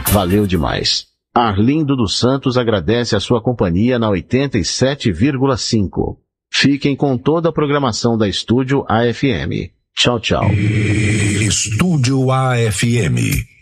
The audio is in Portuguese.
Valeu demais. Arlindo dos Santos agradece a sua companhia na 87,5. Fiquem com toda a programação da Estúdio AFM. Tchau, tchau. Estúdio AFM.